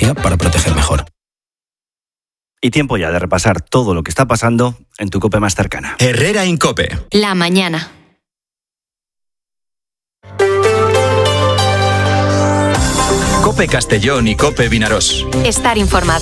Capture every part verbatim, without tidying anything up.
tecnología para proteger mejor. Y tiempo ya de repasar todo lo que está pasando en tu COPE más cercana. Herrera Incope. La mañana. COPE Castellón y COPE Vinaròs. Estar informado.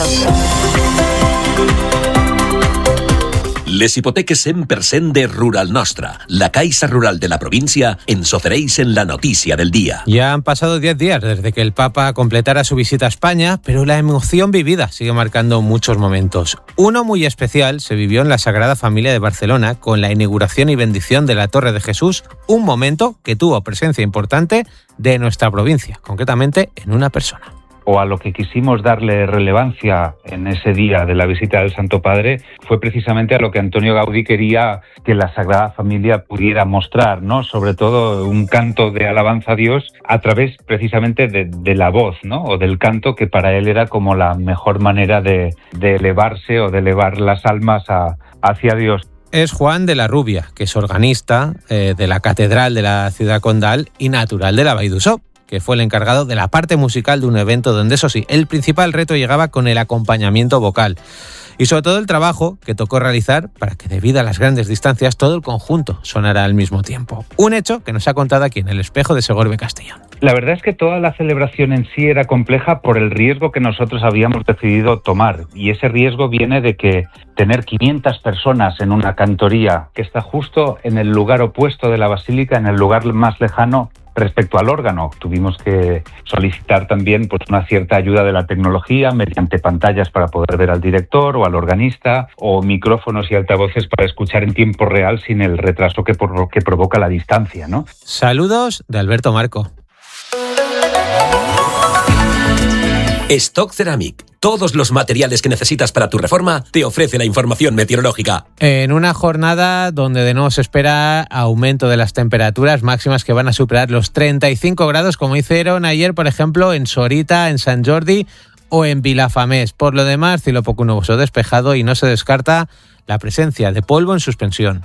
Les hipoteques cent per cent de Rural Nostra, la Caixa Rural de la provincia, ens ofereix en la noticia del día. Ya han pasado diez días desde que el Papa completara su visita a España, pero la emoción vivida sigue marcando muchos momentos. Uno muy especial se vivió en la Sagrada Familia de Barcelona con la inauguración y bendición de la Torre de Jesús, un momento que tuvo presencia importante de nuestra provincia, concretamente en una persona. O a lo que quisimos darle relevancia en ese día de la visita del Santo Padre fue precisamente a lo que Antonio Gaudí quería que la Sagrada Familia pudiera mostrar, ¿no? Sobre todo un canto de alabanza a Dios a través precisamente de, de la voz, ¿no? O del canto, que para él era como la mejor manera de, de elevarse o de elevar las almas a, hacia Dios. Es Juan de la Rubia, que es organista eh, de la Catedral de la Ciudad Condal y natural de la Vall d'Uixó, que fue el encargado de la parte musical de un evento donde, eso sí, el principal reto llegaba con el acompañamiento vocal y sobre todo el trabajo que tocó realizar para que, debido a las grandes distancias, todo el conjunto sonara al mismo tiempo. Un hecho que nos ha contado aquí en El Espejo de Segorbe Castellón. La verdad es que toda la celebración en sí era compleja por el riesgo que nosotros habíamos decidido tomar, y ese riesgo viene de que tener quinientas personas en una cantoría que está justo en el lugar opuesto de la basílica, en el lugar más lejano respecto al órgano. Tuvimos que solicitar también pues una cierta ayuda de la tecnología mediante pantallas para poder ver al director o al organista, o micrófonos y altavoces para escuchar en tiempo real sin el retraso que, por, que provoca la distancia, ¿no? Saludos de Alberto Marco. Stock Ceramic. Todos los materiales que necesitas para tu reforma te ofrece la información meteorológica. En una jornada donde de nuevo se espera aumento de las temperaturas máximas que van a superar los treinta y cinco grados, como hicieron ayer, por ejemplo, en Sorita, en Sant Jordi o en Vilafamés. Por lo demás, cielo poco nuboso despejado y no se descarta la presencia de polvo en suspensión.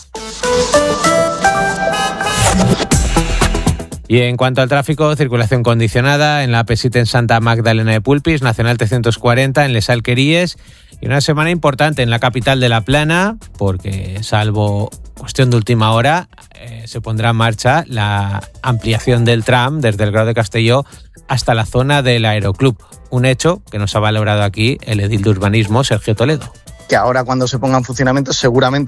Y en cuanto al tráfico, circulación condicionada en la A P siete en Santa Magdalena de Pulpis, Nacional trescientos cuarenta en Les Alqueríes, y una semana importante en la capital de La Plana, porque salvo cuestión de última hora, eh, se pondrá en marcha la ampliación del tram desde el Grau de Castelló hasta la zona del Aeroclub, un hecho que nos ha valorado aquí el edil de urbanismo, Sergio Toledo. Que ahora, cuando se ponga en funcionamiento, seguramente